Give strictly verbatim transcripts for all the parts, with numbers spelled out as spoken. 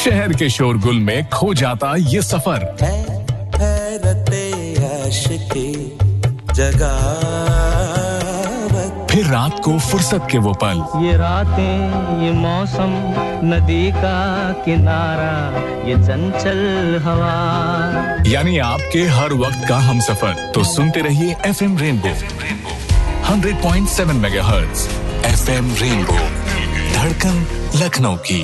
शहर के शोरगुल में खो जाता ये सफर है हैरते आशिकी जगावत, फिर रात को फुर्सत के वो पल, ये रातें ये मौसम नदी का किनारा ये चंचल हवा, यानी आपके हर वक्त का हम सफर। तो सुनते रहिए FM rainbow hundred point seven megahertz. FM rainbow धड़कन लखनऊ की।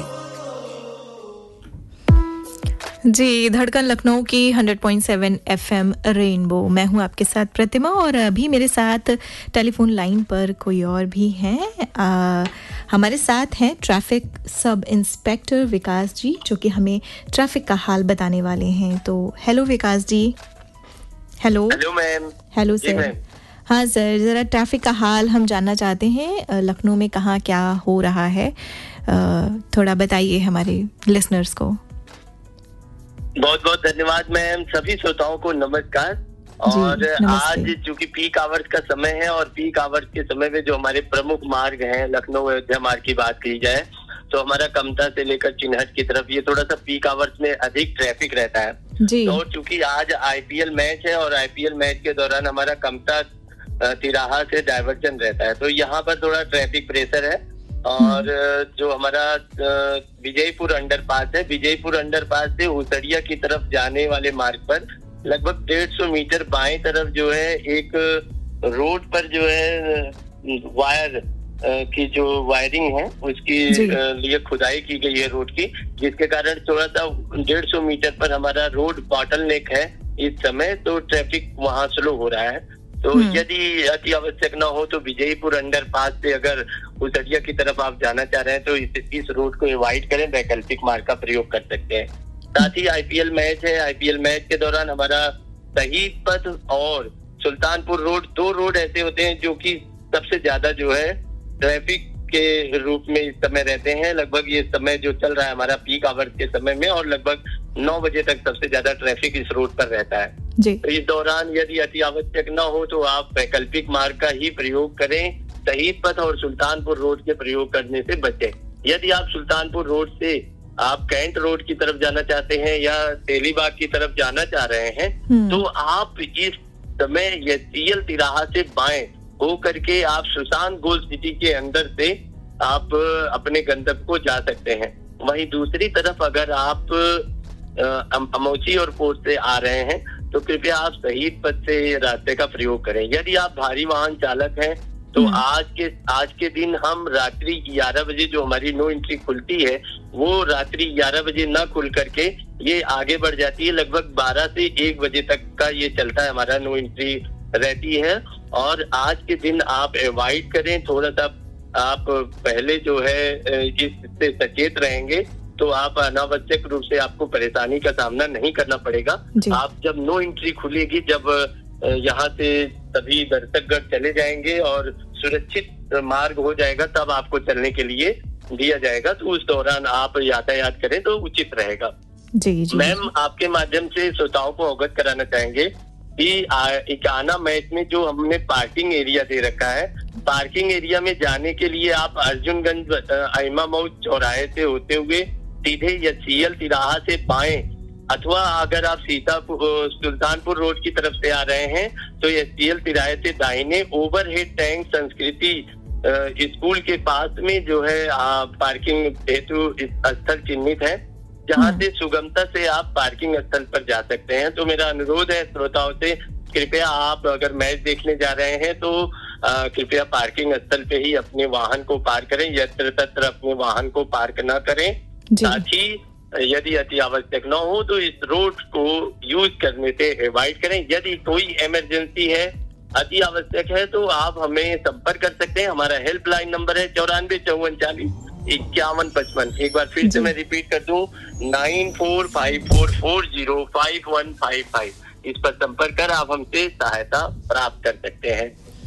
जी, धड़कन लखनऊ की hundred point seven FM rainbow. मैं हूं आपके साथ प्रतिमा और अभी मेरे साथ टेलीफोन लाइन पर कोई और भी हैं। आ, हमारे साथ हैं ट्रैफिक सब इंस्पेक्टर विकास जी, जो कि हमें ट्रैफिक का हाल बताने वाले हैं। तो हेलो विकास जी। Hello hello ma'am. Hello sir. हाँ सर, ज़रा ट्रैफिक का हाल हम जानना चाहते हैं। लखनऊ में कहाँ क्या हो रहा है, थोड़ा बताइए हमारे लिसनर्स को। बहुत बहुत धन्यवाद मैम। सभी श्रोताओं को नमस्कार। और आज चूंकि पीक आवर्स का समय है और पीक आवर्स के समय में जो हमारे प्रमुख मार्ग हैं, लखनऊ अयोध्या मार्ग की बात की जाए तो हमारा कमता से लेकर चिन्हट की तरफ ये थोड़ा सा पीक आवर्स में अधिक ट्रैफिक रहता है। जी। तो चूंकि आज आईपीएल मैच है और आईपीएल मैच के दौरान हमारा कमता तिराहा से डायवर्जन रहता है, तो यहाँ पर थोड़ा ट्रैफिक प्रेशर है। और जो हमारा विजयपुर अंडरपास है, विजयपुर अंडरपास से उसरिया की तरफ जाने वाले मार्ग पर लगभग डेढ़ सौ मीटर बाएं तरफ जो है एक रोड पर जो है वायर की जो वायरिंग है उसकी लिए खुदाई की गई है रोड की, जिसके कारण थोड़ा सा डेढ़ सौ मीटर पर हमारा रोड बॉटलनेक है इस समय। तो ट्रैफिक वहाँ स्लो हो रहा है। तो यदि अति आवश्यक ना हो तो विजयपुर अंडरपास से अगर उसरिया की तरफ आप जाना चाह रहे हैं तो इस, इस रोड को अवॉइड करें, वैकल्पिक मार्ग का प्रयोग कर सकते हैं। साथ ही आईपीएल मैच है, आईपीएल मैच के दौरान हमारा शहीद पथ और सुल्तानपुर रोड, दो रोड ऐसे होते हैं जो कि सबसे ज्यादा जो है ट्रैफिक के रूप में इस समय रहते हैं। लगभग ये समय जो चल रहा है हमारा पीक आवर्स के समय में, और लगभग नौ बजे तक सबसे ज्यादा ट्रैफिक इस रोड पर रहता है। जी। तो इस दौरान यदि अति आवश्यक न हो तो आप वैकल्पिक मार्ग का ही प्रयोग करें। शहीद पथ और सुल्तानपुर रोड के प्रयोग करने से बचें। यदि आप सुल्तानपुर रोड से आप कैंट रोड की तरफ जाना चाहते हैं या तेलीबाग की तरफ जाना चाह रहे हैं तो आप इस समय एचसीएल तिराहा से बाएं हो करके आप सुशांत गोल्ड सिटी के अंदर से आप अपने गंतव्य को जा सकते हैं। वहीं दूसरी तरफ अगर आप अमौची और पोर्ट से आ रहे हैं तो कृपया आप शहीद पथ से रास्ते का प्रयोग करें। यदि आप भारी वाहन चालक हैं तो आज के आज के दिन हम रात्रि ग्यारह बजे जो हमारी नो एंट्री खुलती है वो रात्रि ग्यारह बजे न खुल करके ये आगे बढ़ जाती है। लगभग बारह से एक बजे तक का ये चलता है, हमारा नो एंट्री रहती है। और आज के दिन आप अवॉइड करें, थोड़ा सा आप पहले जो है इससे सचेत रहेंगे तो आप अनावश्यक रूप से आपको परेशानी का सामना नहीं करना पड़ेगा। आप जब नो एंट्री खुलेगी, जब यहाँ से सभी दर्शकगण चले जाएंगे और सुरक्षित मार्ग हो जाएगा, तब आपको चलने के लिए दिया जाएगा। तो उस दौरान आप यातायात करें तो उचित रहेगा। जी जी। मैम, आपके माध्यम से श्रोताओं को अवगत कराना चाहेंगे कि इकाना मैच में जो हमने पार्किंग एरिया दे रखा है, पार्किंग एरिया में जाने के लिए आप अर्जुनगंज आइमा मऊ चौराहे से होते हुए सीधे एचसीएल तिराहा से बाएं, अथवा अगर आप सीतापुर सुल्तानपुर रोड की तरफ से आ रहे हैं तो एचसीएल तिराहे से दाहिने ओवरहेड टैंक संस्कृति स्कूल के पास में जो है पार्किंग हेतु स्थल चिन्हित है, जहाँ से सुगमता से आप पार्किंग स्थल पर जा सकते हैं। तो मेरा अनुरोध है श्रोताओं से, कृपया आप अगर मैच देखने जा रहे हैं तो आ, कृपया पार्किंग स्थल पे ही अपने वाहन को पार्क करें, यत्र तत्र अपने वाहन को पार्क न करें। साथ ही यदि अति आवश्यक न हो तो इस रोड को यूज करने से अवॉइड करें। यदि कोई इमरजेंसी है, अति आवश्यक है, तो आप हमें संपर्क कर सकते हैं। हमारा हेल्पलाइन नंबर है चौरानवे चौवन चालीस इक्यावन पचपन। एक बार फिर से मैं रिपीट कर दूं, nine four five four four zero five one five five. इस पर संपर्क कर आप हमसे सहायता प्राप्त कर सकते हैं।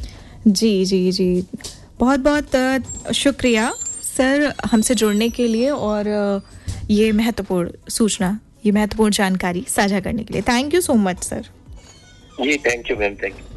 जी जी जी, बहुत बहुत शुक्रिया सर हमसे जुड़ने के लिए और ये महत्वपूर्ण सूचना, ये महत्वपूर्ण जानकारी साझा करने के लिए। Thank you so much sir. Ji thank you ma'am, thank you.